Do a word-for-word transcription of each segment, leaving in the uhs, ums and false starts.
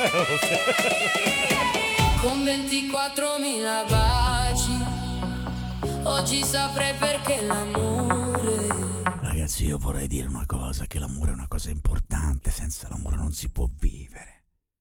Con ventiquattromila baci oggi saprei perché l'amore. Ragazzi, io vorrei dire una cosa, che l'amore è una cosa importante, senza l'amore non si può vivere.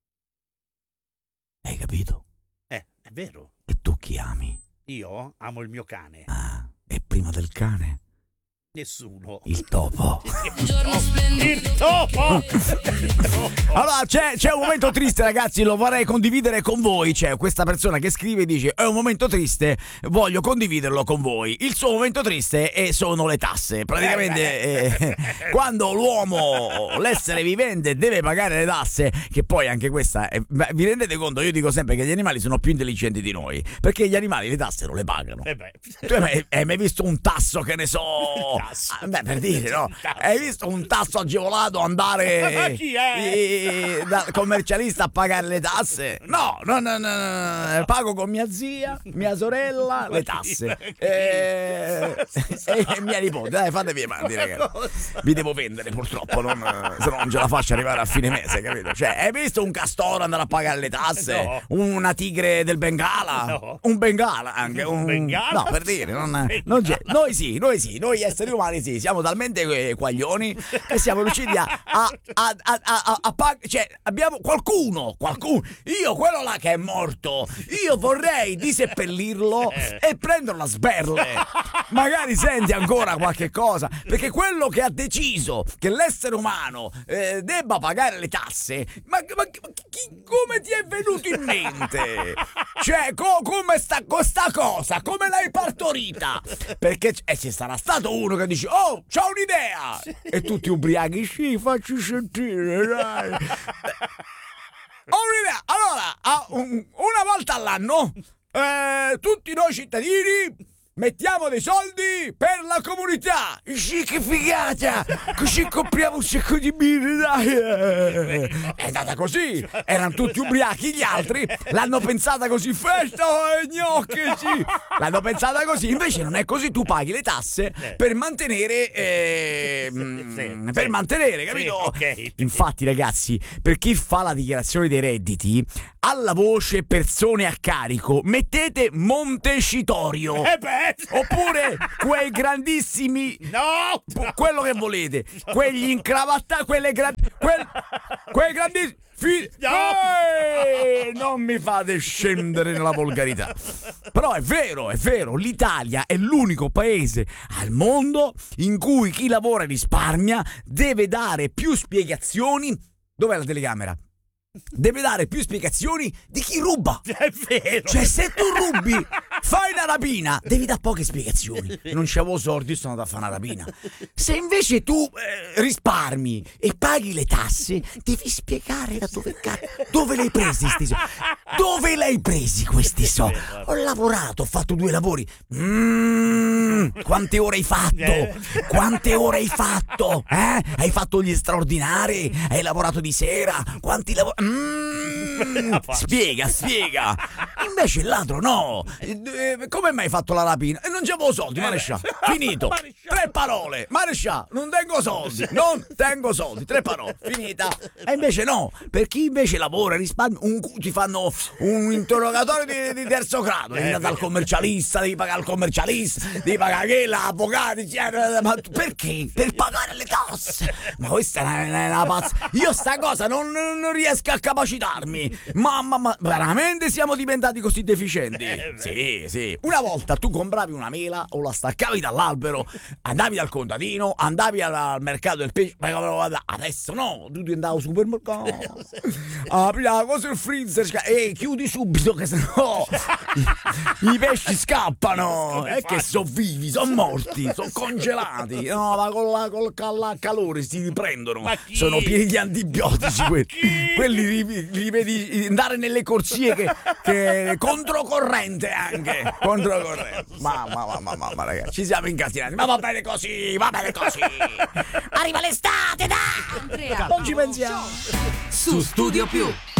Hai capito? Eh, è vero. E tu chi ami? Io amo il mio cane. Ah, e prima del cane? Nessuno. Il topo. Il topo. Allora c'è, c'è un momento triste, ragazzi, lo vorrei condividere con voi. C'è questa persona che scrive e dice: è un momento triste, voglio condividerlo con voi. Il suo momento triste è, sono le tasse. Praticamente eh, quando l'uomo, l'essere vivente, deve pagare le tasse, che poi anche questa è, vi rendete conto? Io dico sempre che gli animali sono più intelligenti di noi, perché gli animali le tasse non le pagano. Eh beh. Tu hai mai, hai mai visto un tasso, che ne so? Ah, beh, per dire, no? Hai visto un tasso agevolato andare Ma chi è? eh, dal commercialista a pagare le tasse? No, no, no, no, no. Pago con mia zia, mia sorella le tasse e, e mia nipote. Dai, fatevi avanti, ragazzi. Vi devo vendere, purtroppo, non, se no non ce la faccio arrivare a fine mese, capito? Cioè, hai visto un castoro andare a pagare le tasse? No. Una tigre del Bengala? No. Un Bengala anche? Un, Un Bengala? No, per dire, non, non c'è. Noi sì, noi sì, noi esseri umani sì, siamo talmente eh, quaglioni che siamo riusciti a, a, a, a, a, a pag- cioè abbiamo qualcuno, qualcuno, io quello là che è morto, io vorrei diseppellirlo e prenderlo a sberle, magari senti ancora qualche cosa, perché quello che ha deciso che l'essere umano eh, debba pagare le tasse, ma, ma, ma chi, come ti è venuto in mente? Cioè, co- come sta questa cosa, come l'hai partorita? Perché eh, ci sarà stato uno che dice: oh, c'ho un'idea! E tutti ubriachi, sì, facci sentire, dai. Ho un'idea! Allora, a un- una volta all'anno, eh, tutti noi cittadini mettiamo dei soldi per la comunità. Sì, che figata! Così compriamo un sacco di birre, dai! È andata così, erano tutti ubriachi, gli altri l'hanno pensata così, festa e gnocchi, sì! L'hanno pensata così, invece non è così, tu paghi le tasse per mantenere, eh, sì, per sì. mantenere, capito? Sì, ok. Infatti, ragazzi, per chi fa la dichiarazione dei redditi, alla voce persone a carico mettete Montecitorio. Eh beh. Oppure quei grandissimi, No! quello che volete, quegli incravattati, quelle gra- quel, quei grandissimi fi- No! Ehi, non mi fate scendere nella volgarità. Però è vero, è vero, l'Italia è l'unico paese al mondo in cui chi lavora e risparmia deve dare più spiegazioni. Dov'è la telecamera? Deve dare più spiegazioni di chi ruba. È vero. Cioè, se tu rubi, fai una rapina, devi dare poche spiegazioni. Non c'avevo soldi, sono andato a fare una rapina. Se invece tu eh, risparmi e paghi le tasse, devi spiegare da dove cazzo, dove l'hai presi sti soldi? Dove l'hai presi questi soldi? Ho lavorato, ho fatto due lavori. Mm, quante ore hai fatto? Quante ore hai fatto? Eh? Hai fatto gli straordinari? Hai lavorato di sera? Quanti lavori? Mm, spiega, spiega. Invece il ladro no. Eh, come mai hai fatto la rapina? E non c'avevo soldi, marescià. Finito. Tre parole. Marescià, non tengo soldi. Non tengo soldi. Tre parole. Finita. E invece no. Per chi invece lavora, risparmia, un, ti fanno un interrogatorio di, di terzo grado. Devi andare dal commercialista, devi pagare il commercialista, devi pagare che l'avvocato. Ma perché? Per pagare le tasse. Ma questa è una, una, una pazza. Io sta cosa non, non riesco a capacitarmi. Mamma, ma veramente siamo diventati così deficienti? Sì, sì. Una volta tu compravi una mela o la staccavi dall'albero, andavi dal contadino, andavi al, al mercato del pesce. Adesso no, tu devi andare al supermercato, apri la cosa il freezer e chiudi subito, che sennò i, i pesci scappano. E che sono vivi, sono morti, sono congelati. No, ma con, la, col cal- calore si riprendono. Sono pieni di antibiotici quelli. Quelli li, li vedi andare nelle corsie che, che controcorrente anche controcorrente. Mamma, mamma, mamma, ragazzi, ci siamo incasinati. Ma va bene così, va bene così. Arriva l'estate, dai! Andrea, Non ci pensiamo. su Studio Più.